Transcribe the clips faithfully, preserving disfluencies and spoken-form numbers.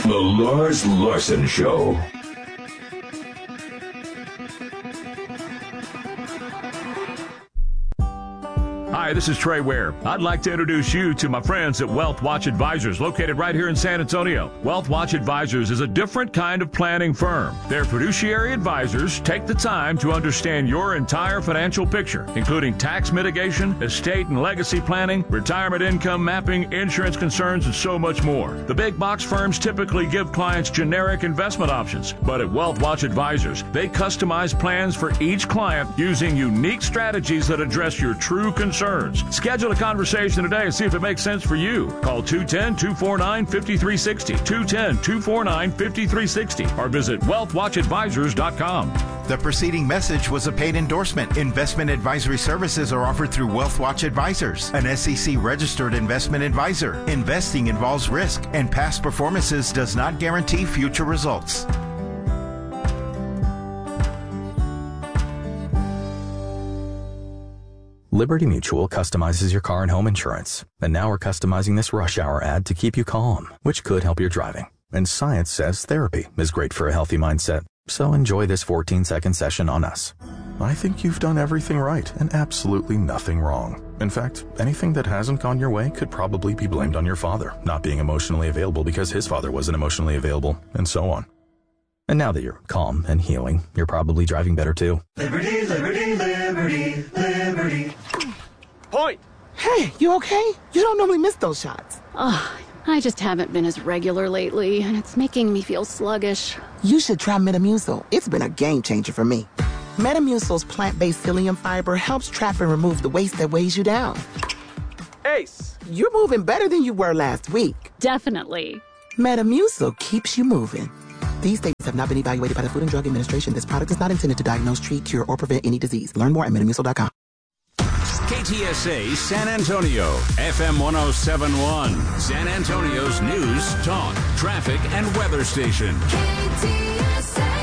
The Lars Larson Show. Hi, this is Trey Ware. I'd like to introduce you to my friends at Wealth Watch Advisors, located right here in San Antonio. Wealth Watch Advisors is a different kind of planning firm. Their fiduciary advisors take the time to understand your entire financial picture, including tax mitigation, estate and legacy planning, retirement income mapping, insurance concerns, and so much more. The big box firms typically give clients generic investment options, but at Wealth Watch Advisors, they customize plans for each client using unique strategies that address your true concerns. Schedule a conversation today and see if it makes sense for you. Call two one zero, two four nine, five three six zero, two one zero, two four nine, five three six zero, or visit wealth watch advisors dot com. The preceding message was a paid endorsement. Investment advisory services are offered through Wealth Watch Advisors, an S E C-registered investment advisor. Investing involves risk, and past performances does not guarantee future results. Liberty Mutual customizes your car and home insurance. And now we're customizing this rush hour ad to keep you calm, which could help your driving. And science says therapy is great for a healthy mindset. So enjoy this fourteen-second session on us. I think you've done everything right and absolutely nothing wrong. In fact, anything that hasn't gone your way could probably be blamed on your father, not being emotionally available because his father wasn't emotionally available, and so on. And now that you're calm and healing, you're probably driving better too. Liberty, liberty, liberty, liberty. Point! Hey, you okay? You don't normally miss those shots. Oh, I just haven't been as regular lately, and it's making me feel sluggish. You should try Metamucil. It's been a game changer for me. Metamucil's plant-based psyllium fiber helps trap and remove the waste that weighs you down. Ace! You're moving better than you were last week. Definitely. Metamucil keeps you moving. These statements have not been evaluated by the Food and Drug Administration. This product is not intended to diagnose, treat, cure, or prevent any disease. Learn more at metamucil dot com. K T S A San Antonio, F M one oh seven point one, San Antonio's news, talk, traffic, and weather station. K T S A.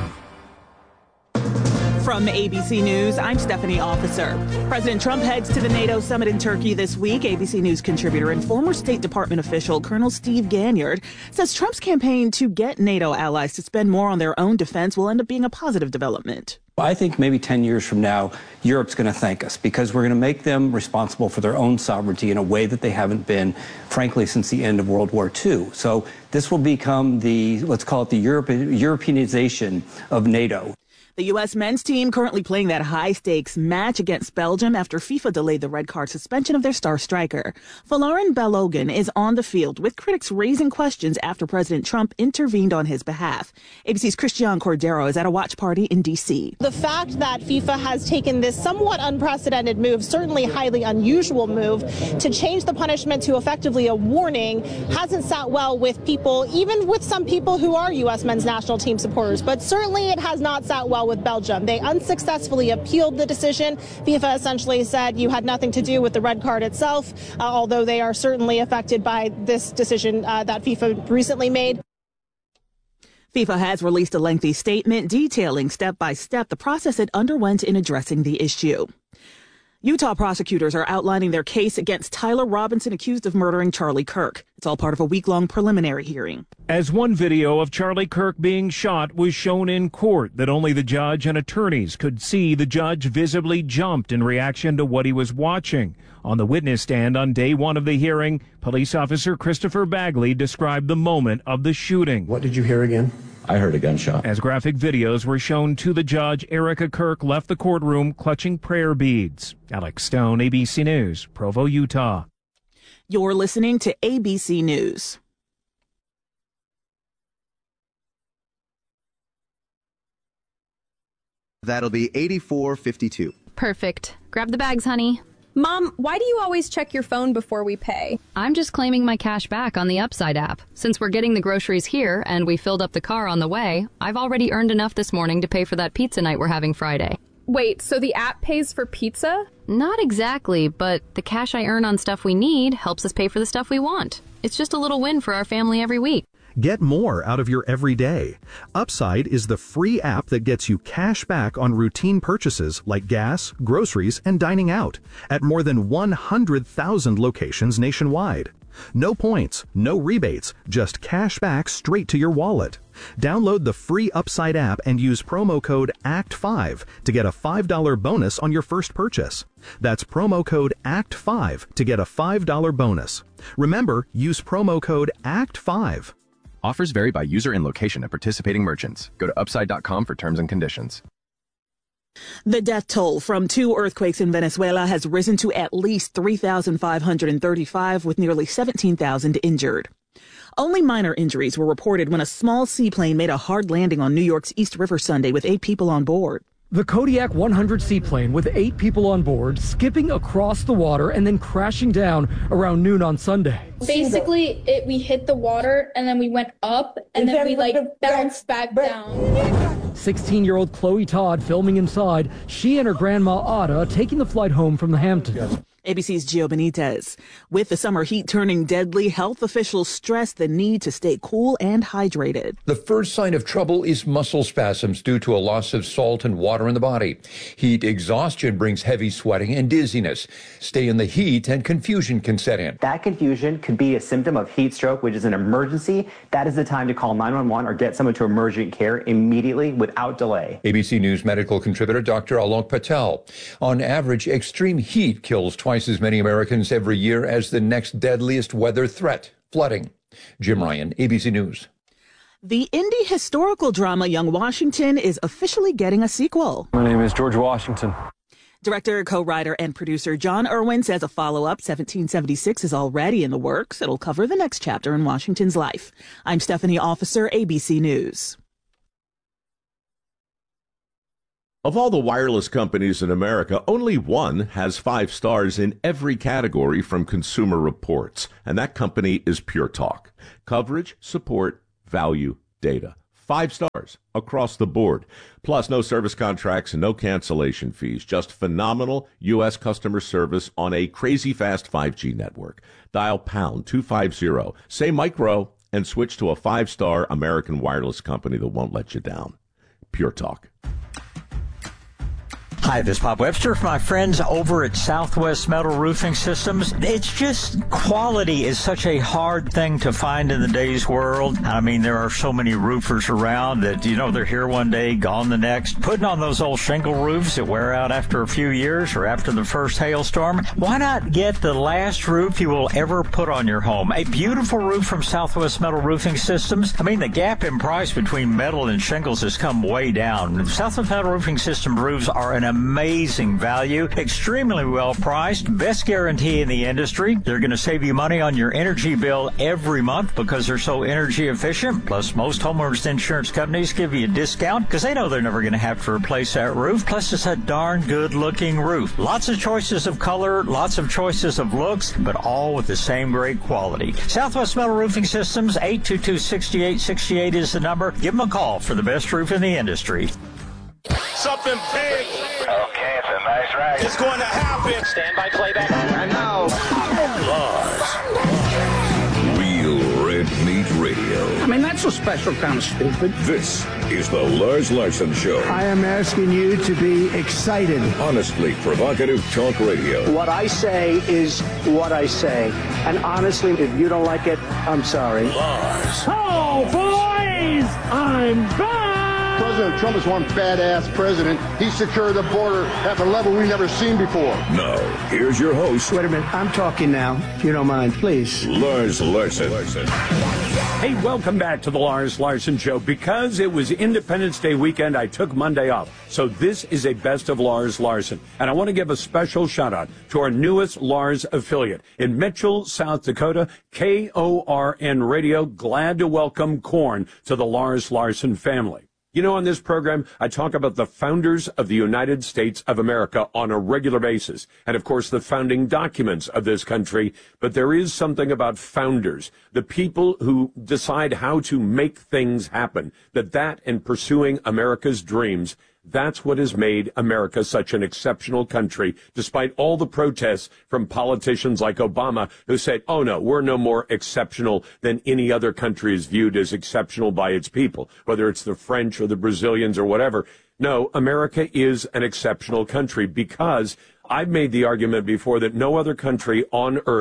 From A B C News, I'm Stephanie Officer. President Trump heads to the NATO summit in Turkey this week. A B C News contributor and former State Department official Colonel Steve Ganyard says Trump's campaign to get NATO allies to spend more on their own defense will end up being a positive development. I think maybe ten years from now, Europe's going to thank us because we're going to make them responsible for their own sovereignty in a way that they haven't been, frankly, since the end of World War Two. So this will become the, let's call it the Europe, Europeanization of NATO. The U S men's team currently playing that high-stakes match against Belgium after FIFA delayed the red card suspension of their star striker. Folarin Balogun is on the field, with critics raising questions after President Trump intervened on his behalf. A B C's Christian Cordero is at a watch party in D C. The fact that FIFA has taken this somewhat unprecedented move, certainly highly unusual move, to change the punishment to effectively a warning hasn't sat well with people, even with some people who are U S men's national team supporters. But certainly it has not sat well with Belgium. They unsuccessfully appealed the decision. FIFA essentially said you had nothing to do with the red card itself, uh, although they are certainly affected by this decision uh, that FIFA recently made. FIFA has released a lengthy statement detailing step by step the process it underwent in addressing the issue. Utah prosecutors are outlining their case against Tyler Robinson, accused of murdering Charlie Kirk. It's all part of a week-long preliminary hearing. As one video of Charlie Kirk being shot was shown in court that only the judge and attorneys could see, the judge visibly jumped in reaction to what he was watching. On the witness stand on day one of the hearing, police officer Christopher Bagley described the moment of the shooting. What did you hear again? I heard a gunshot. As graphic videos were shown to the judge, Erica Kirk left the courtroom clutching prayer beads. Alex Stone, A B C News, Provo, Utah. You're listening to A B C News. That'll be eighty-four fifty-two. Perfect. Grab the bags, honey. Mom, why do you always check your phone before we pay? I'm just claiming my cash back on the Upside app. Since we're getting the groceries here and we filled up the car on the way, I've already earned enough this morning to pay for that pizza night we're having Friday. Wait, so the app pays for pizza? Not exactly, but the cash I earn on stuff we need helps us pay for the stuff we want. It's just a little win for our family every week. Get more out of your everyday. Upside is the free app that gets you cash back on routine purchases like gas, groceries, and dining out at more than one hundred thousand locations nationwide. No points, no rebates, just cash back straight to your wallet. Download the free Upside app and use promo code A C T five to get a five dollars bonus on your first purchase. That's promo code A C T five to get a five dollars bonus. Remember, use promo code A C T five. Offers vary by user and location at participating merchants. Go to upside dot com for terms and conditions. The death toll from two earthquakes in Venezuela has risen to at least three thousand five hundred thirty-five, with nearly seventeen thousand injured. Only minor injuries were reported when a small seaplane made a hard landing on New York's East River Sunday with eight people on board. The Kodiak one hundred seaplane with eight people on board skipping across the water and then crashing down around noon on Sunday. Basically, it, we hit the water and then we went up and then we like bounced back down. sixteen-year-old Chloe Todd filming inside. She and her grandma Ada taking the flight home from the Hamptons. A B C's Gio Benitez. With the summer heat turning deadly, health officials stress the need to stay cool and hydrated. The first sign of trouble is muscle spasms due to a loss of salt and water in the body. Heat exhaustion brings heavy sweating and dizziness. Stay in the heat and confusion can set in. That confusion could be a symptom of heat stroke, which is an emergency. That is the time to call nine one one or get someone to emergent care immediately without delay. A B C News medical contributor Doctor Alok Patel. On average, extreme heat kills twice as many Americans every year as the next deadliest weather threat, flooding. Jim Ryan, A B C News. The indie historical drama Young Washington is officially getting a sequel. My name is George Washington. Director, co-writer, and producer John Irwin says a follow-up, seventeen seventy-six, is already in the works. It'll cover the next chapter in Washington's life. I'm Stephanie Officer, A B C News. Of all the wireless companies in America, only one has five stars in every category from Consumer Reports, and that company is Pure Talk. Coverage, support, value, data. Five stars across the board. Plus, no service contracts and no cancellation fees. Just phenomenal U S customer service on a crazy fast five G network. Dial pound two fifty, say micro, and switch to a five-star American wireless company that won't let you down. Pure Talk. Hi, this is Bob Webster from my friends over at Southwest Metal Roofing Systems. It's just quality is such a hard thing to find in the day's world. I mean, there are so many roofers around that, you know, they're here one day, gone the next. Putting on those old shingle roofs that wear out after a few years or after the first hailstorm. Why not get the last roof you will ever put on your home? A beautiful roof from Southwest Metal Roofing Systems. I mean, the gap in price between metal and shingles has come way down. Southwest Metal Roofing System roofs are an amazing value, extremely well priced, best guarantee in the industry. They're going to save you money on your energy bill every month because they're so energy efficient. Plus, most homeowners insurance companies give you a discount because they know they're never going to have to replace that roof. Plus, it's a darn good looking roof. Lots of choices of color, lots of choices of looks, but all with the same great quality. Southwest Metal Roofing Systems, eight two two, six eight six eight is the number. Give them a call for the best roof in the industry. Something big. Okay, it's a nice ride. It's going to happen. Stand by playback. I know. Lars. Real Red Meat Radio. I mean, that's a special kind of stupid. This is the Lars Larson Show. I am asking you to be excited. Honestly provocative talk radio. What I say is what I say. And honestly, if you don't like it, I'm sorry. Lars. Oh, boys! I'm back! President Trump is one badass president. He secured the border at a level we've never seen before. Now, here's your host. Wait a minute. I'm talking now, if you don't mind, please. Lars Larson. Hey, welcome back to the Lars Larson Show. Because it was Independence Day weekend, I took Monday off. So this is a best of Lars Larson. And I want to give a special shout out to our newest Lars affiliate in Mitchell, South Dakota, K O R N Radio. Glad to welcome Korn to the Lars Larson family. You know, on this program, I talk about the founders of the United States of America on a regular basis, and of course the founding documents of this country. But there is something about founders, the people who decide how to make things happen, that that and pursuing America's dreams, that's what has made America such an exceptional country, despite all the protests from politicians like Obama who said, oh, no, we're no more exceptional than any other country is viewed as exceptional by its people, whether it's the French or the Brazilians or whatever. No, America is an exceptional country because I've made the argument before that no other country on earth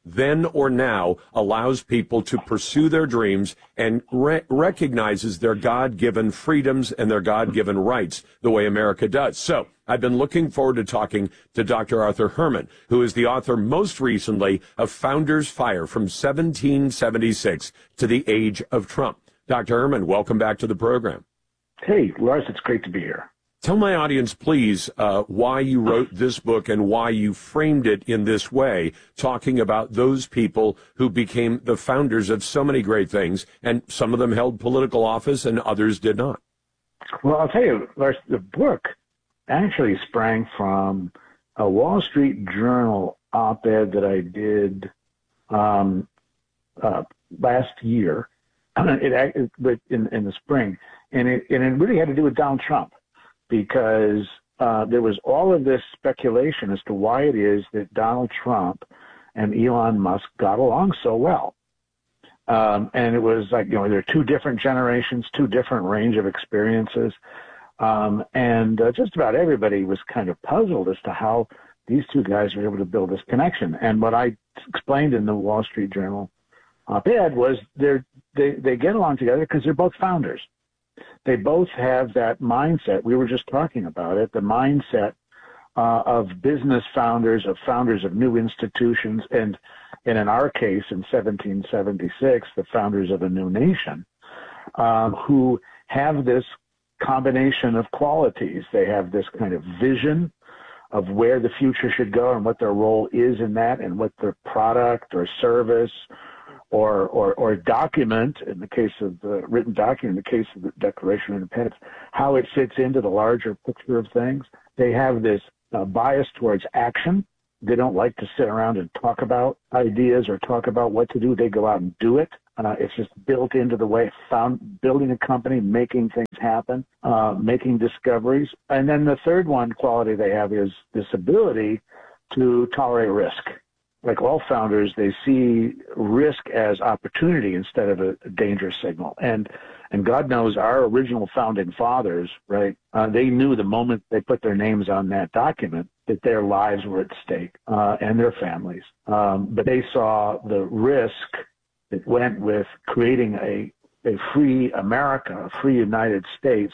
then or now, allows people to pursue their dreams and re- recognizes their God-given freedoms and their God-given rights the way America does. So I've been looking forward to talking to Doctor Arthur Herman, who is the author most recently of Founders Fire from seventeen seventy-six to the Age of Trump. Doctor Herman, welcome back to the program. Hey, Lars, it's great to be here. Tell my audience, please, uh, why you wrote this book and why you framed it in this way, talking about those people who became the founders of so many great things, and some of them held political office and others did not. Well, I'll tell you, Lars, the book actually sprang from a Wall Street Journal op-ed that I did um, uh, last year, it, it, in, in the spring, and it, and it really had to do with Donald Trump. Because uh, there was all of this speculation as to why it is that Donald Trump and Elon Musk got along so well. Um, and it was like, you know, there are two different generations, two different range of experiences. Um, and uh, just about everybody was kind of puzzled as to how these two guys were able to build this connection. And what I explained in the Wall Street Journal op-ed was they're, they, they get along together because they're both founders. They both have that mindset. We were just talking about it, the mindset uh, of business founders, of founders of new institutions, and, and in our case, in seventeen seventy-six, the founders of a new nation, um, who have this combination of qualities. They have this kind of vision of where the future should go and what their role is in that, and what their product or service or, or, or document, in the case of the written document, in the case of the Declaration of Independence, how it fits into the larger picture of things. They have this uh, bias towards action. They don't like to sit around and talk about ideas or talk about what to do. They go out and do it. Uh, it's just built into the way, found, building a company, making things happen, uh, making discoveries. And then the third one quality they have is this ability to tolerate risk. Like all founders, they see risk as opportunity instead of a, a danger signal. And and God knows our original founding fathers, right, uh, they knew the moment they put their names on that document that their lives were at stake uh, and their families. Um, but they saw the risk that went with creating a, a free America, a free United States,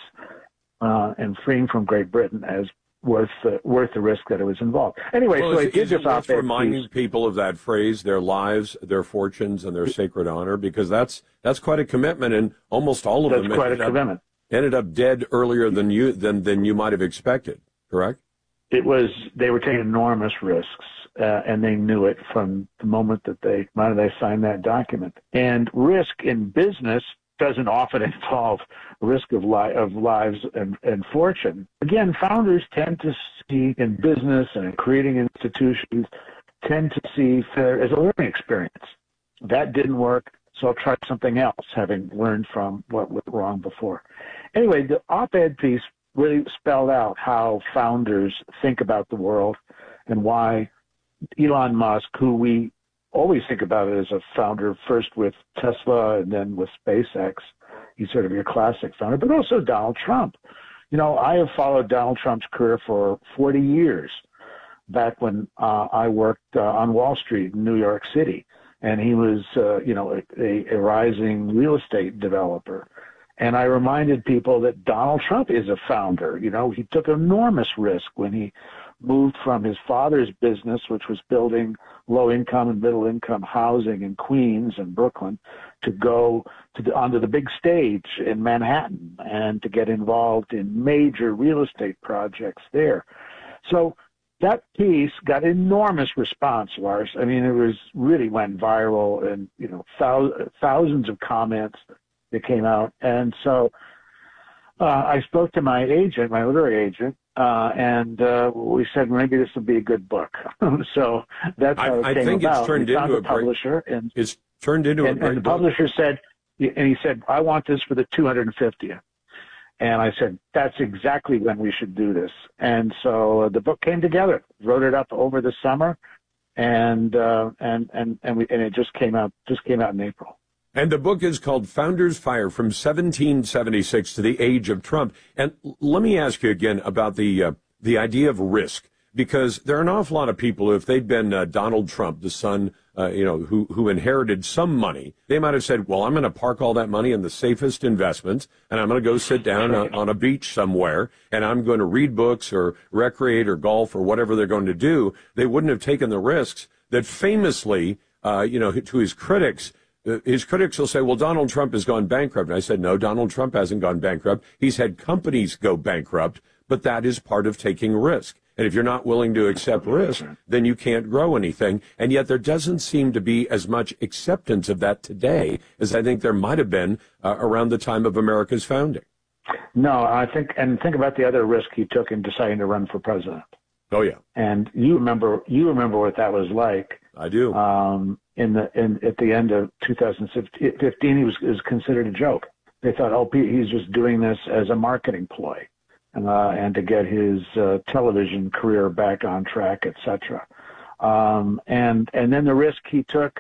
uh, and freeing from Great Britain as worth uh, worth the risk that it was involved. Anyway, well, so is, I did is it this worth op-ed reminding piece. people of that phrase, their lives, their fortunes, and their sacred honor, because that's that's quite a commitment, and almost all of That's them quite ended a up, commitment. ended up dead earlier than you than than you might have expected. Correct? It was they were taking enormous risks, uh, and they knew it from the moment that they when they signed that document. And risk in business doesn't often involve risk of, li- of lives and, and fortune. Again, founders tend to see in business and in creating institutions, tend to see failure as a learning experience. That didn't work, so I'll try something else, having learned from what went wrong before. Anyway, the op-ed piece really spelled out how founders think about the world and why Elon Musk, who we always think about it as a founder, first with Tesla and then with SpaceX. He's sort of your classic founder, but also Donald Trump. You know, I have followed Donald Trump's career for forty years, back when uh, I worked uh, on Wall Street in New York City. And he was, uh, you know, a, a rising real estate developer. And I reminded people that Donald Trump is a founder. You know, he took enormous risk when he moved from his father's business, which was building low-income and middle-income housing in Queens and Brooklyn, to go to the, onto the big stage in Manhattan and to get involved in major real estate projects there. So that piece got enormous response, Lars. I mean, it was really went viral, and you know, thou- thousands of comments that came out. And so uh, I spoke to my agent, my literary agent, uh, and uh, we said maybe this would be a good book. So that's how it I, I came think about. it's turned we found into a, a great, publisher, and it's turned into and, a great and the book. publisher said, and he said, I want this for the two hundred fiftieth. And I said, that's exactly when we should do this. And so uh, the book came together, wrote it up over the summer, and uh, and and and, we, and it just came out just came out in April. And the book is called Founders Fire from seventeen seventy-six to the Age of Trump. And let me ask you again about the uh, the idea of risk, because there are an awful lot of people who, if they'd been uh, Donald Trump, the son, uh, you know, who, who inherited some money, they might have said, well, I'm going to park all that money in the safest investments, and I'm going to go sit down on, on a beach somewhere, and I'm going to read books or recreate or golf or whatever they're going to do. They wouldn't have taken the risks that famously, uh, you know, to his critics, his critics will say, well, Donald Trump has gone bankrupt. And I said, no, Donald Trump hasn't gone bankrupt. He's had companies go bankrupt, but that is part of taking risk. And if you're not willing to accept risk, then you can't grow anything. And yet there doesn't seem to be as much acceptance of that today as I think there might have been uh, around the time of America's founding. No, I think, and think about the other risk he took in deciding to run for president. Oh, yeah. And you remember, you remember what that was like. I do. Um, in the in at the end of two thousand fifteen, he was, was considered a joke. They thought, oh, he's just doing this as a marketing ploy, uh, and to get his uh, television career back on track, et cetera. Um, and and then the risk he took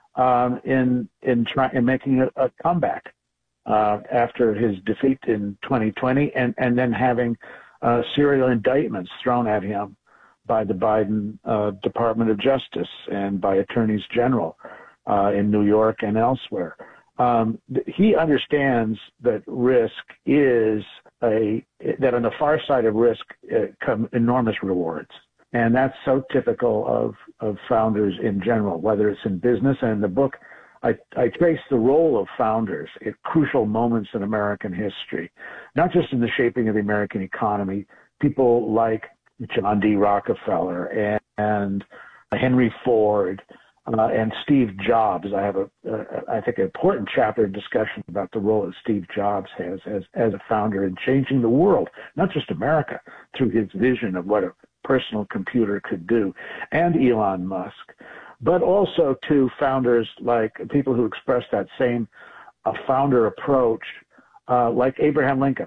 um, in in trying in making a, a comeback uh, after his defeat in twenty twenty, and and then having uh, serial indictments thrown at him by the Biden uh, Department of Justice and by attorneys general uh, in New York and elsewhere. Um, he understands that risk is a, that on the far side of risk uh, come enormous rewards. And that's so typical of, of founders in general, whether it's in business. And in the book, I, I trace the role of founders at crucial moments in American history, not just in the shaping of the American economy. People like John D. Rockefeller and, and Henry Ford uh, and Steve Jobs. I have a, uh, I think, an important chapter in discussion about the role that Steve Jobs has as, as a founder in changing the world, not just America, through his vision of what a personal computer could do, and Elon Musk, but also to founders like people who express that same uh, founder approach, uh, like Abraham Lincoln.